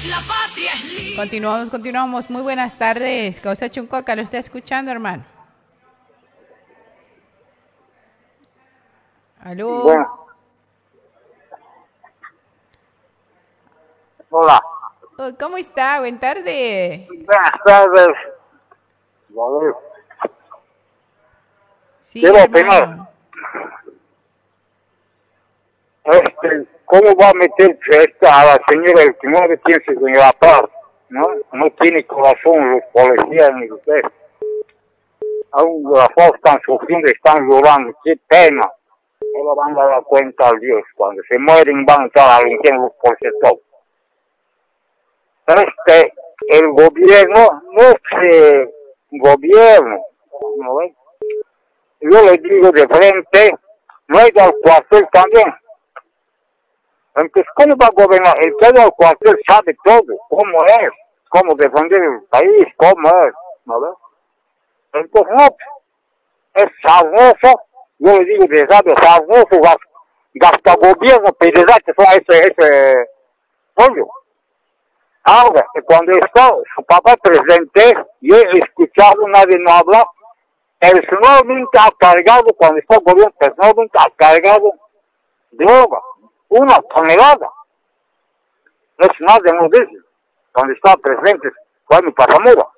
Continuamos. Muy buenas tardes. Causa Chuncoca, ¿lo está escuchando, hermano? ¿Aló? Bueno. Hola. Oh, ¿cómo está? Buenas tardes. Buenas tardes. Vale. Sí, Quiero hermano. opinar. ¿Cómo va a meter a la señora el que no le tiene en la paz? No tiene corazón los policías ni usted. Aún las cosas están sufriendo, están llorando. Qué pena. No van a dar cuenta al Dios. Cuando se mueren van a estar al infierno los policías todos. El gobierno no se gobierno, ¿no ven? Yo le digo de frente, no hay del cuartel también. Entonces, ¿cómo va a gobernar? El que ha del cuartel sabe todo, cómo es, cómo defender el país, cómo es, ¿no ven? Entonces, no, es sarnoso, yo le digo de sabio, sarnoso, gasta gobierno, pero que fue ese pollo. Ahora, cuando está su papá presente, yo he escuchado, nadie no habla, personalmente ha cargado, cuando está el gobierno, personalmente ha cargado droga, 1 tonelada. Es nadie no dice, cuando está presente, Juan Pasamura.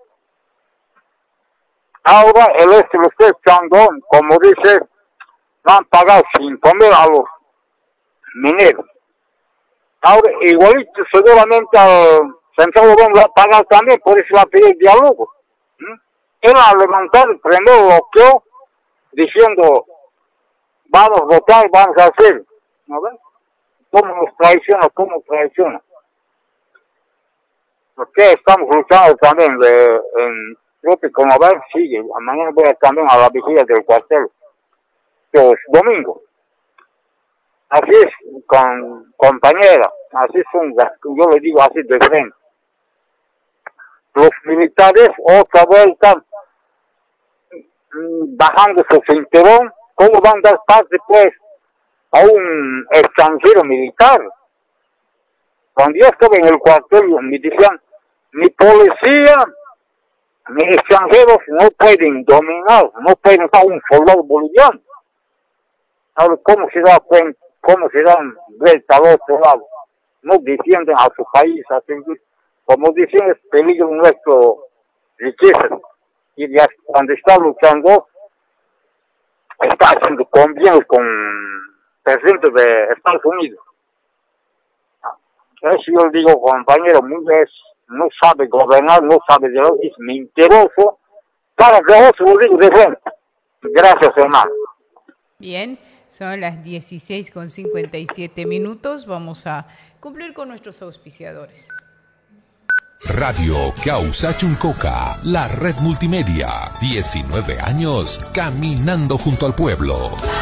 Ahora, lo está echando, como dice, no han pagado 5,000 a los mineros. Ahora, igualito, seguramente al Central Gobierno va a pagar también, por eso va a pedir diálogo. Él ha levantado el primer bloqueo diciendo, vamos a votar, vamos a hacer. ¿No ves? ¿Cómo nos traiciona? ¿Cómo traiciona? Porque estamos luchando también como a ver, sigue. Mañana voy también a la vigilia del cuartel. Los domingos. Así es, con compañera. Así son, yo le digo así de frente. Los militares, otra vuelta, bajando su cinturón, ¿cómo van a dar paz después a un extranjero militar? Cuando yo estaba en el cuartel, me decían, ni policía, ni extranjeros no pueden dominar, no pueden estar un soldado boliviano. Ahora, ¿cómo se da cuenta? ¿Cómo se dan vuelta al otro lado? No defienden a su país, como dicen, es peligro nuestro riqueza. Y ya cuando está luchando, está haciendo convenios con el presidente de Estados Unidos. Eso yo digo, compañero, no sabe gobernar, no sabe de lo que es mentiroso. Para que eso lo digo de frente. Gracias, hermano. Bien. Son las 16:57. Vamos a cumplir con nuestros auspiciadores. Radio Causa Chuncoca, la red multimedia. 19 años caminando junto al pueblo.